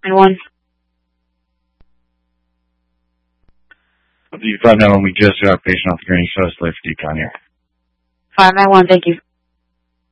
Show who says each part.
Speaker 1: 911.
Speaker 2: 591, we just got a patient off the Granny South Life decon here.
Speaker 1: 591, thank you.